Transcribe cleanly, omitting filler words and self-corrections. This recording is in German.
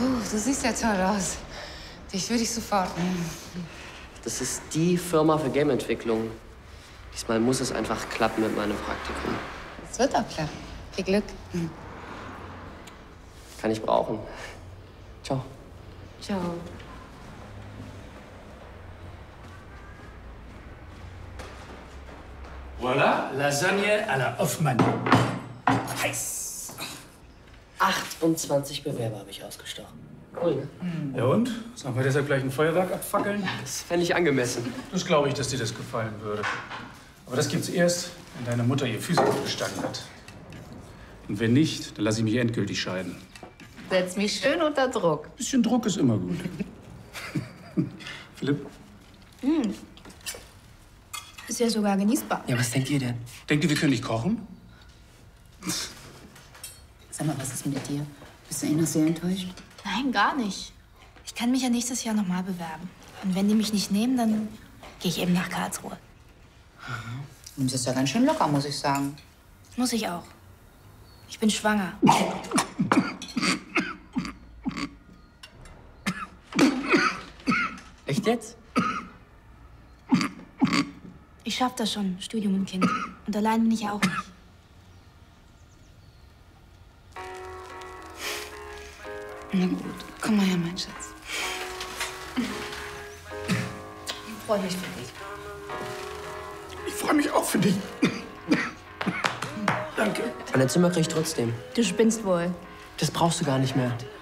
Du siehst ja toll aus. Dich würde ich sofort nehmen. Das ist die Firma für Gameentwicklung. Diesmal muss es einfach klappen mit meinem Praktikum. Es wird auch klappen. Viel Glück. Kann ich brauchen. Ciao. Ciao. Voilà, Lasagne à la Hoffmann. Heiß. 28 Bewerber habe ich ausgestochen. Cool, ne? Ja und? Sollen wir deshalb gleich ein Feuerwerk abfackeln? Das fände ich angemessen. Das glaube ich, dass dir das gefallen würde. Aber das gibt's erst, wenn deine Mutter ihr Physikum bestanden hat. Und wenn nicht, dann lasse ich mich endgültig scheiden. Setz mich schön unter Druck. Ein bisschen Druck ist immer gut. Philipp? Ist ja sogar genießbar. Ja, was denkt ihr denn? Denkt ihr, wir können nicht kochen? Sag mal, was ist mit dir? Bist du noch sehr enttäuscht? Nein, gar nicht. Ich kann mich ja nächstes Jahr nochmal bewerben. Und wenn die mich nicht nehmen, dann gehe ich eben nach Karlsruhe. Du bist ja ganz schön locker, muss ich sagen. Muss ich auch. Ich bin schwanger. Echt jetzt? Ich schaff das schon, Studium und Kind. Und allein bin ich ja auch nicht. Na gut, komm mal her, mein Schatz. Ich freue mich für dich. Ich freue mich auch für dich. Danke. Mein Zimmer krieg ich trotzdem. Du spinnst wohl. Das brauchst du gar nicht mehr.